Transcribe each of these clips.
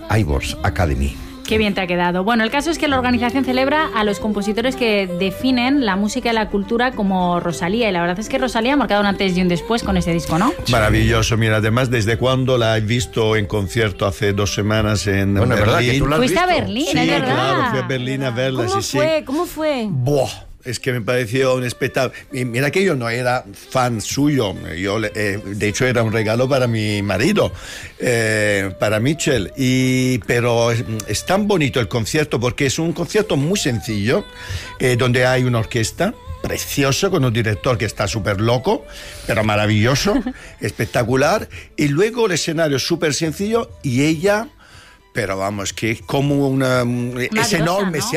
Ivors Academy. Qué bien te ha quedado. Bueno, el caso es que la organización celebra a los compositores que definen la música y la cultura como Rosalía. Y la verdad es que Rosalía ha marcado un antes y un después con este disco, ¿no? Maravilloso. Mira, además, ¿desde cuándo la he visto en concierto? Hace 2 semanas en Berlín. ¿Verdad que tú la has Fuiste visto? a Berlín, Sí, es verdad. claro, fui a Berlín a verla. ¿Cómo fue? ¡Buah! Es que me pareció un espectáculo. Y mira que yo no era fan suyo. Yo, de hecho, era un regalo para mi marido, para Mitchell. Pero es tan bonito el concierto porque es un concierto muy sencillo, donde hay una orquesta precioso, con un director que está súper loco, pero maravilloso, espectacular. Y luego el escenario súper sencillo y ella... Pero vamos, que como es diosa, enorme, ¿no? se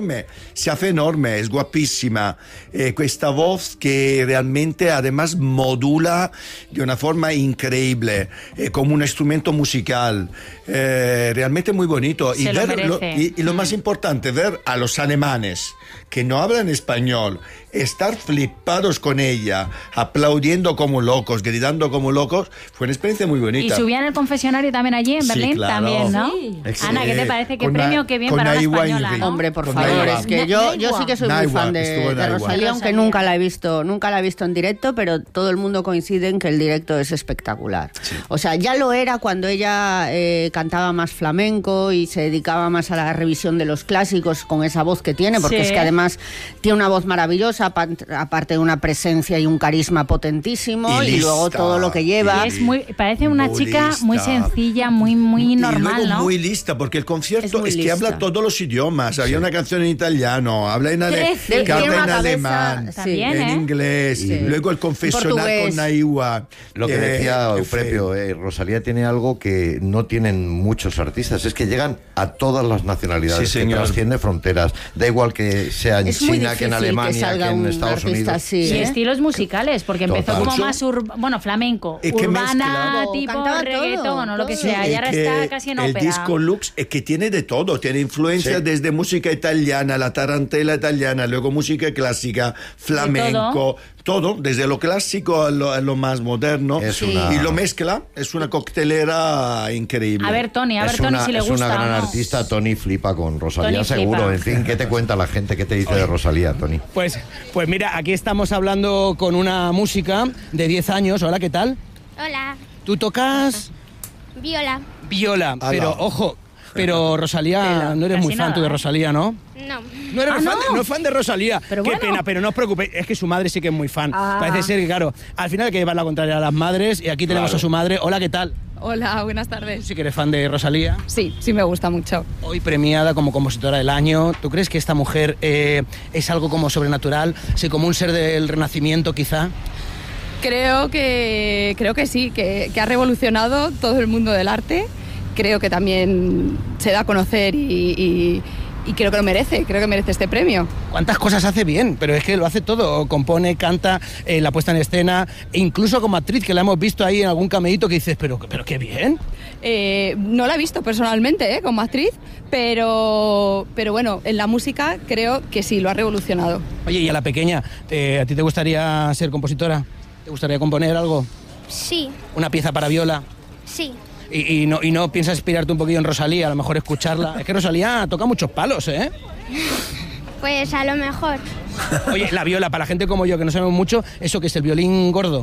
hace enorme, es guapísima. Esta voz que realmente además modula de una forma increíble, como un instrumento musical, realmente muy bonito. Se lo merece. Y lo más importante, ver a los alemanes que no hablan español, estar flipados con ella, aplaudiendo como locos, gritando como locos, fue una experiencia muy bonita. Y subían el confesionario también allí en Sí, Berlín, claro. también, ¿no? Sí. Ana, ¿qué te parece? ¿Qué Con premio? Qué bien con para una Naiwa española, Ingrid. ¿no? Hombre, por Con favor, Naiwa. es que yo sí que soy muy Naiwa, fan estuvo de Naiwa. Rosalía, aunque Rosalía. nunca la he visto en directo, pero todo el mundo coincide en que el directo es espectacular. O sea, ya lo era cuando ella cantaba más flamenco y se dedicaba más a la revisión de los clásicos con esa voz que tiene, porque Sí. es que además tiene una voz maravillosa, aparte de una presencia y un carisma potentísimo, Y y luego lista. todo lo que lleva. Y parece una Muy chica lista. muy sencilla, muy normal, y luego ¿no? muy lista, porque el concierto Es muy es que lista. habla todos los idiomas. Había una canción en italiano, habla en, Tiene que habla una en cabeza, alemán, También, en inglés, Sí. luego el confesionar Portugués. con Naiwa. Lo que decía Eupropio, Rosalía tiene algo que no tienen muchos artistas, es que llegan a todas las nacionalidades, Sí, que señor. trascienden fronteras. Da igual que sea en Es muy China, que en difícil Alemania, salga que en un Estados artista Unidos. así, Y ¿eh? estilos musicales, porque empezó Total. como más flamenco, Es que urbana, mezcla. tipo Cantaba reggaetón todo, o lo que todo. sea, y Es ahora que está casi en el ópera. disco Lux es que tiene de todo, tiene influencia Sí. desde música italiana, la tarantela italiana, luego música clásica, flamenco, todo, desde lo clásico a lo más moderno, Es Sí. una- y lo mezcla, es una coctelera increíble. A ver, Tony, Es si le es gusta una gran o no. artista. Tony flipa con Rosalía, Tony seguro. flipa. En fin, ¿qué te cuenta la gente? ¿Qué te dice de Rosalía, Tony? Pues mira, aquí estamos hablando con una música de 10 años. Hola, ¿qué tal? Hola, Tú tocas Viola. viola, pero ojo, pero Rosalía, no eres Casi muy fan nada, tú de ¿eh? Rosalía, ¿no? No. No eres Ah, fan, ¿no? no es fan de Rosalía. Pero Qué bueno. pena, pero no os preocupéis, es que su madre sí que es muy fan. Ah. Parece ser que, claro, al final hay que llevar la contraria a las madres y aquí tenemos a su madre. Hola, ¿qué tal? Hola, buenas Tú tardes. sí que eres fan de Rosalía. Sí, sí me gusta mucho. Hoy premiada como compositora del año. ¿Tú crees que esta mujer es algo como sobrenatural? ¿Sí, como un ser del renacimiento, quizá? Creo que sí, que ha revolucionado todo el mundo del arte. Creo que también se da a conocer y creo que merece este premio. ¿Cuántas cosas hace bien? Pero es que lo hace todo. Compone, canta, la puesta en escena, e incluso como actriz, que la hemos visto ahí en algún cameíto que dices, pero qué bien. No la he visto personalmente como actriz, pero bueno, en la música creo que sí, lo ha revolucionado. Oye, y a la pequeña, ¿a ti te gustaría ser compositora? ¿Te gustaría componer algo? Sí, ¿Una pieza para viola? sí. ¿Y no piensas inspirarte un poquillo en Rosalía? A lo mejor escucharla. Es que Rosalía toca muchos palos, ¿eh? Pues a lo mejor. Oye, la viola, para la gente como yo, que no sabemos mucho, ¿eso qué es, el violín gordo?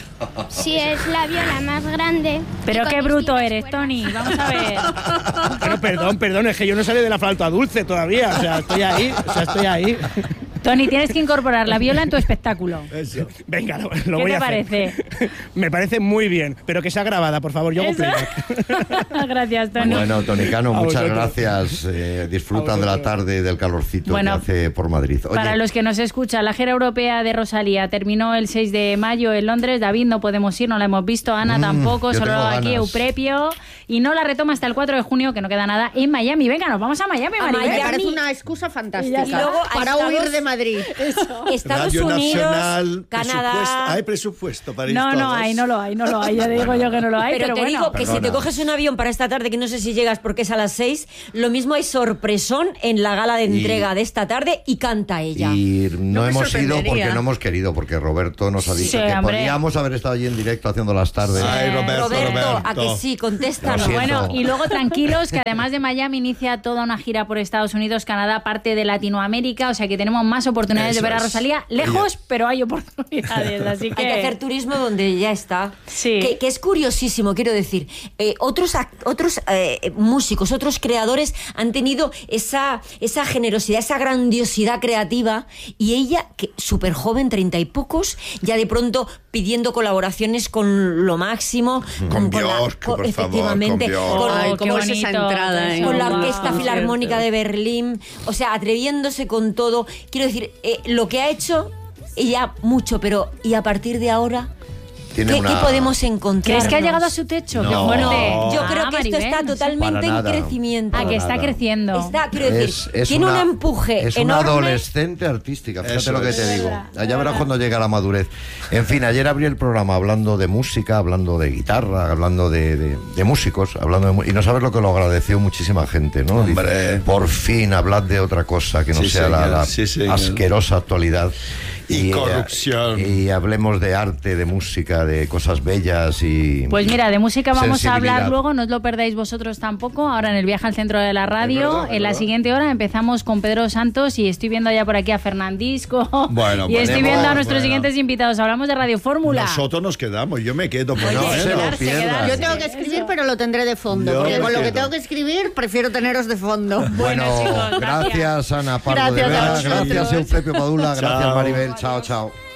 Si es la viola más grande. Pero y con qué bruto distintas eres, cuerdas. Tony. Vamos a ver. Pero perdón, es que yo no salí de la flauta dulce todavía. O sea, estoy ahí. Tony, tienes que incorporar la viola en tu espectáculo. Eso. Venga, lo ¿Qué voy te a hacer. parece? Me parece muy bien, pero que sea grabada, por favor. Yo hago ¿Eso? playback. Gracias, Tony. Bueno, Tonicano, A muchas vosotros. gracias. Disfruta de la tarde y del calorcito Bueno, que hace por Madrid. Oye, Para los que nos escuchan, la gira europea de Rosalía terminó el 6 de mayo en Londres. David, no podemos ir, no la hemos visto. Ana tampoco, yo solo tengo aquí ganas. Euprepio. Y no la retoma hasta el 4 de junio, que no queda nada, en Miami. Venga, nos vamos a Miami, A Maribel. Miami. Me parece una excusa fantástica Y luego ha para estado huir de Madrid. Madrid. Estados Radio Unidos, Nacional, Canadá. ¿Hay presupuesto para ir No, todos? no hay. Ya digo yo que no lo hay, Pero pero te bueno. digo que si te coges un avión para esta tarde, que no sé si llegas porque es a las 6, lo mismo hay sorpresón en la gala de entrega de esta tarde y canta ella. Y no me hemos ido sorprendería. porque no hemos querido, porque Roberto nos ha dicho Sí, que hombre. podíamos haber estado allí en directo haciendo las tardes. Ay, Roberto. ¿A que sí? Contéstanos. Lo siento. Bueno, y luego tranquilos, que además de Miami inicia toda una gira por Estados Unidos, Canadá, parte de Latinoamérica, o sea que tenemos más oportunidades Eso de ver a es. Rosalía. Lejos, pero hay oportunidades, así que... Hay que hacer turismo donde ya está. Sí. Que es curiosísimo, quiero decir. Otros músicos, otros creadores han tenido esa generosidad, esa grandiosidad creativa, y ella, que súper joven, 30 y pocos, ya de pronto pidiendo colaboraciones con lo máximo. Con Björk, por favor, efectivamente, con Björk. Ay, qué cómo es bonito, esa entrada, eso, con la guau, Orquesta sí, Filarmónica de Berlín, o sea, atreviéndose con todo. Quiero decir, lo que ha hecho ella mucho, pero ¿y a partir de ahora? Tiene ¿Qué una- podemos encontrar? ¿Crees que ha llegado a su techo? No. ¡Qué fuerte! Yo Ah, creo que esto Maribel, está no sé. totalmente Para en nada. crecimiento. Ah, que está nada. creciendo. Está, quiero decir, tiene un empuje es una enorme. adolescente artística, fíjate Eso lo que es. te digo. verdad, Allá verás cuando llega la madurez. En fin, ayer abrí el programa hablando de música, hablando de guitarra, hablando de músicos, y no sabes lo que lo agradeció muchísima gente, ¿no? Hombre. Dice, por fin hablad de otra cosa que no Sí, sea señor, la sí, señor. asquerosa actualidad. Y corrupción. Y hablemos de arte, de música, de cosas bellas y... Pues mira, de música vamos a hablar sensibilidad. luego, no os lo perdáis vosotros tampoco. Ahora en el viaje al centro de la radio, verdad, en la siguiente hora empezamos con Pedro Santos y estoy viendo ya por aquí a Fernandisco Bueno, y estoy viendo a nuestros bueno. siguientes invitados. Hablamos de Radio Fórmula. Nosotros nos quedamos, yo me quedo. Por No lo se lo menos. pierdan. Yo tengo que escribir, pero lo tendré de fondo. Yo Porque me con lo que quedo. tengo que escribir, prefiero teneros de fondo. Bueno, chicos, gracias. gracias Ana Pardo de Gracias a Vera, vosotros. gracias Eufemio Padula, gracias Chao. Maribel, chao, chao.